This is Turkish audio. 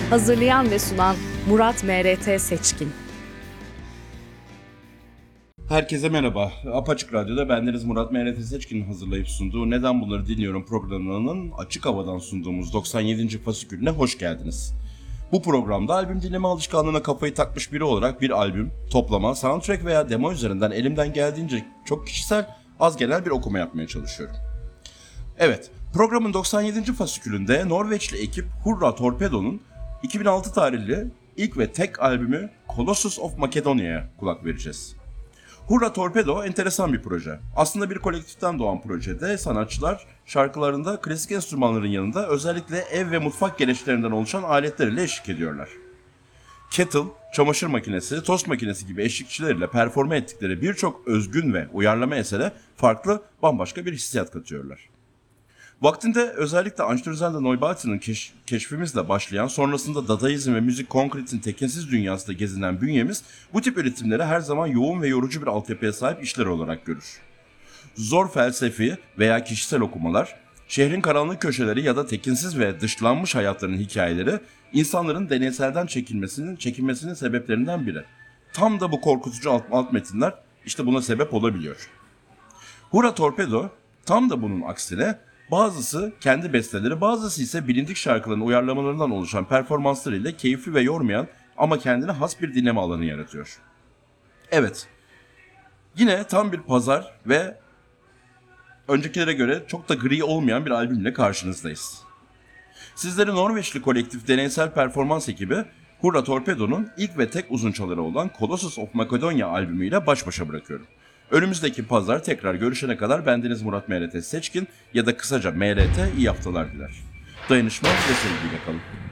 Hazırlayan ve sunan Murat M.R.T. Seçkin. Herkese merhaba. Apaçık Radyo'da bendeniz Murat M.R.T. Seçkin'in hazırlayıp sunduğu Neden Bunları Dinliyorum programının açık havadan sunduğumuz 97. fasikülüne hoş geldiniz. Bu programda albüm dinleme alışkanlığına kafayı takmış biri olarak bir albüm, toplama, soundtrack veya demo üzerinden elimden geldiğince çok kişisel, az genel bir okuma yapmaya çalışıyorum. Evet, programın 97. fasikülünde Norveçli ekip Hurra Torpedo'nun 2006 tarihli ilk ve tek albümü Colossus of Macedonia'ya kulak vereceğiz. Hurra Torpedo enteresan bir proje. Aslında bir kolektiften doğan projede sanatçılar şarkılarında klasik enstrümanların yanında özellikle ev ve mutfak gereçlerinden oluşan aletlerle eşlik ediyorlar. Kettle, çamaşır makinesi, tost makinesi gibi eşlikçileriyle performe ettikleri birçok özgün ve uyarlama esere farklı, bambaşka bir hissiyat katıyorlar. Vaktinde özellikle Einstürzende Neubaut'un keşfimizle başlayan, sonrasında Dadaizm ve müzik konkretin tekinsiz dünyasında gezinen bünyemiz bu tip üretimleri her zaman yoğun ve yorucu bir altyapıya sahip işler olarak görür. Zor felsefi veya kişisel okumalar, şehrin karanlık köşeleri ya da tekinsiz ve dışlanmış hayatlarının hikayeleri insanların deneyselden çekinmesinin sebeplerinden biri. Tam da bu korkutucu alt metinler işte buna sebep olabiliyor. Hurra Torpedo tam da bunun aksine bazısı kendi besteleri, bazısı ise bilindik şarkıların uyarlamalarından oluşan performanslarıyla keyifli ve yormayan ama kendine has bir dinleme alanı yaratıyor. Evet, yine tam bir pazar ve öncekilere göre çok da gri olmayan bir albümle karşınızdayız. Sizleri Norveçli kolektif deneysel performans ekibi Hurra Torpedo'nun ilk ve tek uzun çaları olan Colossus of Macedonia albümüyle baş başa bırakıyorum. Önümüzdeki pazar tekrar görüşene kadar bendeniz Murat M.R.T. Seçkin ya da kısaca M.R.T. iyi haftalar diler. Dayanışma ve sevgiyle kalın.